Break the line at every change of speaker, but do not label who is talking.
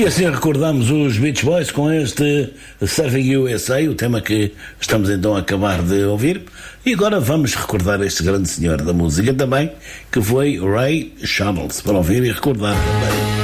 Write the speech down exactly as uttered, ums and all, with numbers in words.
E assim recordamos os Beach Boys com este Surfing U S A, o tema que estamos então a acabar de ouvir. E agora vamos recordar este grande senhor da música também, que foi Ray Charles, para ouvir e recordar também.